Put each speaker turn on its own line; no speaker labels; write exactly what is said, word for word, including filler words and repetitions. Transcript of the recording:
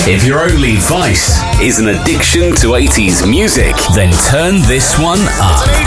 If your only vice is an addiction to eighties music, then turn this one up.